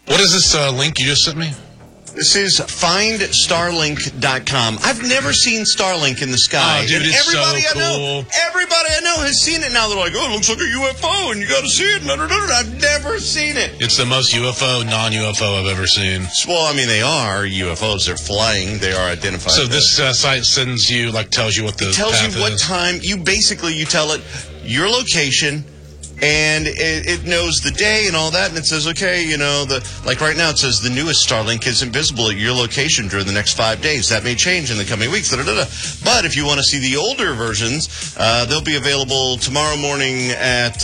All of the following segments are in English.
What is this link you just sent me? This is findstarlink.com. I've never seen Starlink in the sky. Oh, dude, it's everybody so I know, cool. everybody I know has seen it now. They're like, oh, it looks like a UFO, and you got to see it. I've never seen it. It's the most UFO, non-UFO I've ever seen. Well, I mean, they are UFOs. They're flying. They are identified. So this site sends you, tells you what the It tells path you what is. time. You tell it your location, and it knows the day and all that, and it says, okay, like right now it says the newest Starlink isn't visible at your location during the next 5 days. That may change in the coming weeks. But if you want to see the older versions, they'll be available tomorrow morning at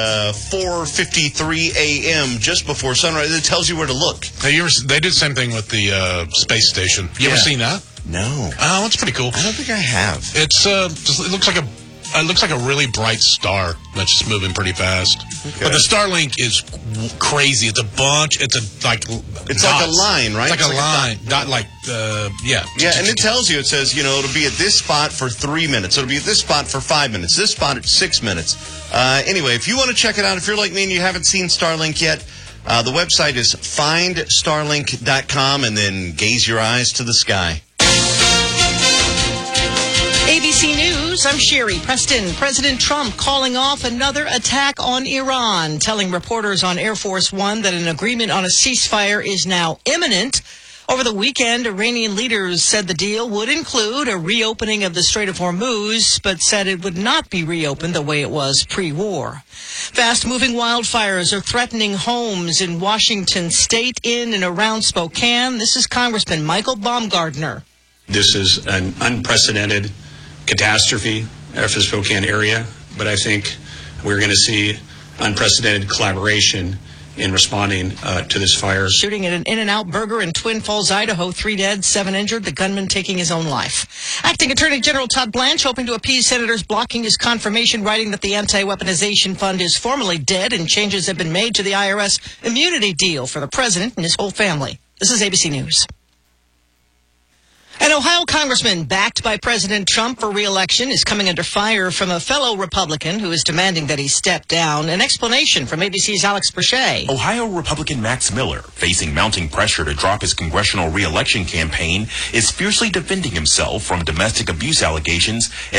4:53 a.m. just before sunrise. It tells you where to look. Hey, they did the same thing with the space station. You ever seen that? No. Oh, it's pretty cool. I don't think I have. It's it looks like a really bright star that's just moving pretty fast. Okay. But the Starlink is crazy. It's a bunch. It's like a line, right? It's like a line. Yeah, and it tells you. It says, it'll be at this spot for 3 minutes. It'll be at this spot for 5 minutes. This spot at 6 minutes. Anyway, if you want to check it out, if you're like me and you haven't seen Starlink yet, the website is findstarlink.com, and then gaze your eyes to the sky. ABC News, I'm Sherry Preston. President Trump calling off another attack on Iran, telling reporters on Air Force One that an agreement on a ceasefire is now imminent. Over the weekend, Iranian leaders said the deal would include a reopening of the Strait of Hormuz, but said it would not be reopened the way it was pre-war. Fast-moving wildfires are threatening homes in Washington state in and around Spokane. This is Congressman Michael Baumgardner. This is an unprecedented catastrophe for the Spokane area, but I think we're going to see unprecedented collaboration in responding to this fire. Shooting at an In-N-Out Burger in Twin Falls, Idaho. 3 dead, 7 injured. The gunman taking his own life. Acting Attorney General Todd Blanche hoping to appease senators blocking his confirmation, writing that the anti-weaponization fund is formally dead and changes have been made to the IRS immunity deal for the president and his whole family. This is ABC News. An Ohio congressman backed by President Trump for re-election is coming under fire from a fellow Republican who is demanding that he step down. An explanation from ABC's Alex Brachet. Ohio Republican Max Miller, facing mounting pressure to drop his congressional re-election campaign, is fiercely defending himself from domestic abuse allegations